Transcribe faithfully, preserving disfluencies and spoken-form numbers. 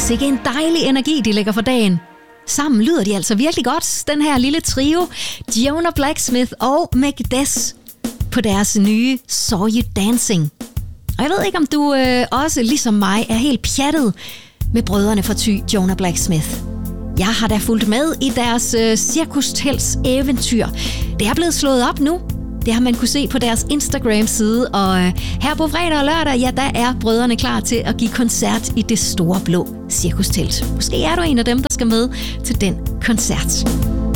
Sikke en dejlig energi, de lægger for dagen. Sammen lyder de altså virkelig godt, den her lille trio, Jonah Blacksmith og Megadeth, på deres nye Saw You Dancing. Og jeg ved ikke, om du øh, også, ligesom mig, er helt pjattet med brødrene fra Thy, Jonah Blacksmith. Jeg har da fulgt med i deres øh, cirkustels eventyr. Det er blevet slået op nu. Det har man kunne se på deres Instagram-side, og øh, her på fredag og lørdag, ja, der er brødrene klar til at give koncert i det store blå cirkustelt. Måske er du en af dem, der skal med til den koncert.